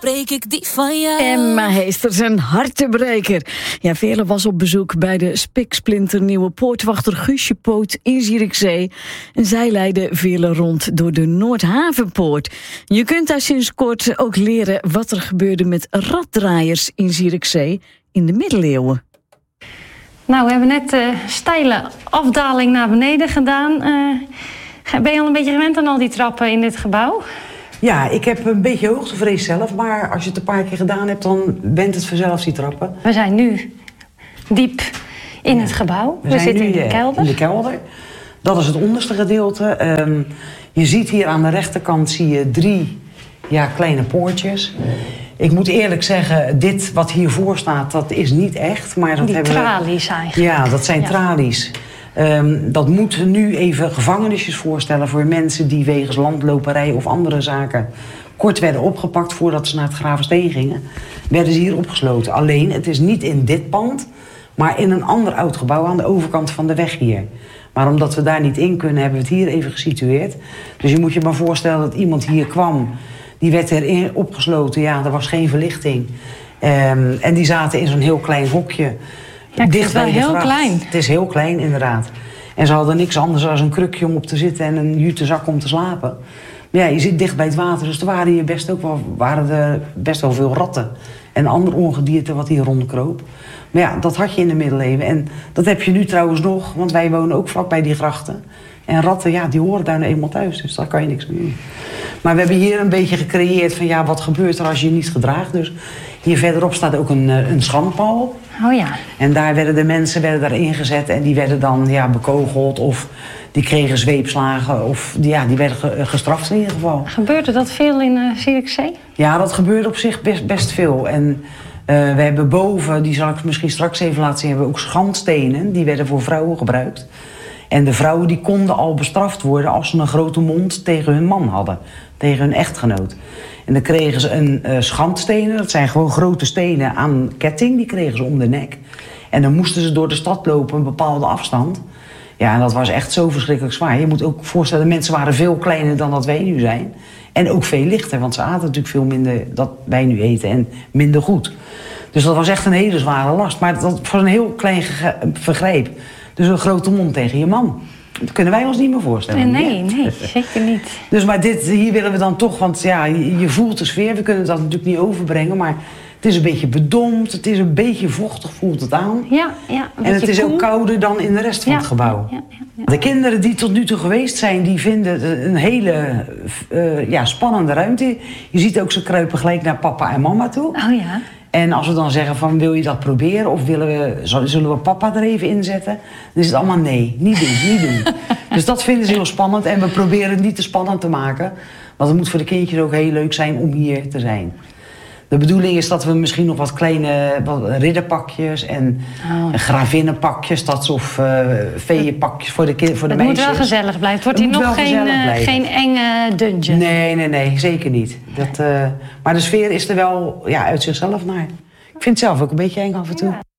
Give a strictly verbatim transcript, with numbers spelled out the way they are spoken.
breek ik die van jou. Emma Heesters, een hartebreker. Ja, Veerle was op bezoek bij de spiksplinternieuwe poortwachter Guusje Poot in Zierikzee. En zij leidde Veerle rond door de Noordhavenpoort. Je kunt daar sinds kort ook leren wat er gebeurde met raddraaiers in Zierikzee in de middeleeuwen. Nou, we hebben net de steile afdaling naar beneden gedaan. Uh, ben je al een beetje gewend aan al die trappen in dit gebouw? Ja, ik heb een beetje hoogtevrees zelf, maar als je het een paar keer gedaan hebt, dan went het vanzelf, die trappen. We zijn nu diep in ja. het gebouw. We, we zitten in de kelder. In de kelder. Dat is het onderste gedeelte. Um, je ziet hier aan de rechterkant zie je drie ja, kleine poortjes. Ik moet eerlijk zeggen, dit wat hiervoor staat, dat is niet echt. Maar dat die hebben tralies we... eigenlijk. Ja, dat zijn ja. tralies. Um, dat moet nu even gevangenisjes voorstellen voor mensen die wegens landloperij of andere zaken kort werden opgepakt voordat ze naar het Gravensteen gingen. Werden ze hier opgesloten. Alleen, het is niet in dit pand, maar in een ander oud gebouw aan de overkant van de weg hier. Maar omdat we daar niet in kunnen, hebben we het hier even gesitueerd. Dus je moet je maar voorstellen dat iemand hier kwam, die werd erin opgesloten. Ja, er was geen verlichting. Um, en die zaten in zo'n heel klein hokje. Ja, het is wel heel klein. Het is heel klein, inderdaad. En ze hadden niks anders dan een krukje om op te zitten en een jute zak om te slapen. Maar ja, je zit dicht bij het water, dus er waren hier best, ook wel, waren er best wel veel ratten. En ander ongedierte wat hier rondkroop. Maar ja, dat had je in de middeleeuwen. En dat heb je nu trouwens nog, want wij wonen ook vlakbij die grachten. En ratten, ja, die horen daar nou eenmaal thuis, dus daar kan je niks mee doen. Maar we hebben hier een beetje gecreëerd van, ja, wat gebeurt er als je je niet gedraagt? Dus hier verderop staat ook een, een schandpaal. Oh ja. En daar werden de mensen werden daar ingezet en die werden dan ja, bekogeld of die kregen zweepslagen of ja, die werden gestraft in ieder geval. Gebeurde dat veel in uh, Zierikzee? Ja, dat gebeurde op zich best, best veel. En uh, we hebben boven, die zal ik misschien straks even laten zien, hebben we ook schandstenen. Die werden voor vrouwen gebruikt. En de vrouwen die konden al bestraft worden als ze een grote mond tegen hun man hadden. Tegen hun echtgenoot. En dan kregen ze een uh, schandstenen, dat zijn gewoon grote stenen aan ketting. Die kregen ze om de nek. En dan moesten ze door de stad lopen een bepaalde afstand. Ja, en dat was echt zo verschrikkelijk zwaar. Je moet ook voorstellen, mensen waren veel kleiner dan dat wij nu zijn. En ook veel lichter, want ze aten natuurlijk veel minder dan wij nu eten. En minder goed. Dus dat was echt een hele zware last. Maar dat was een heel klein vergreep. Dus een grote mond tegen je man. Dat kunnen wij ons niet meer voorstellen. Nee, nee, zeker niet. Dus maar dit, hier willen we dan toch, want ja, je, je voelt de sfeer. We kunnen dat natuurlijk niet overbrengen, maar het is een beetje bedompt. Het is een beetje vochtig, voelt het aan. Ja, ja. En het is koel. ook kouder dan in de rest van ja, het gebouw. Ja, ja, ja. De kinderen die tot nu toe geweest zijn, die vinden het een hele uh, ja, spannende ruimte. Je ziet ook, ze kruipen gelijk naar papa en mama toe. Oh ja. En als we dan zeggen van, wil je dat proberen? Of willen we, zullen we papa er even inzetten? Dan is het allemaal nee, niet doen, niet doen. Dus dat vinden ze heel spannend. En we proberen het niet te spannend te maken. Want het moet voor de kindjes ook heel leuk zijn om hier te zijn. De bedoeling is dat we misschien nog wat kleine wat ridderpakjes en oh. gravinnenpakjes, dat of uh, feeënpakjes voor de, kind, voor de het meisjes. Het moet wel gezellig blijven. Wordt hier nog geen, uh, geen enge dungeon? Nee, nee, nee, zeker niet. Dat, uh, maar de sfeer is er wel ja, uit zichzelf naar. Ik vind het zelf ook een beetje eng af en toe. Ja.